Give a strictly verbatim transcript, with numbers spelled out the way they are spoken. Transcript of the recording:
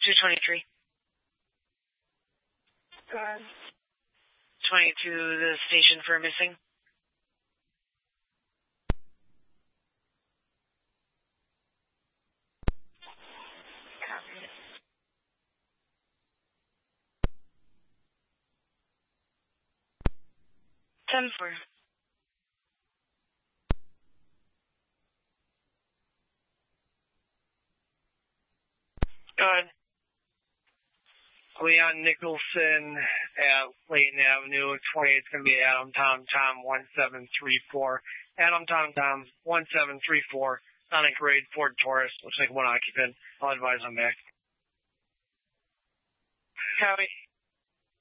two twenty-three. Go ahead. twenty-two, the station for missing. Copy. ten four. Go ahead. Leon Nicholson at Layton Avenue, twenty-eight is going to be Adam Tom Tom one seven three four. Adam Tom Tom one seven three four. On a grade Ford Taurus. Looks like one occupant. I'll advise on back. Copy.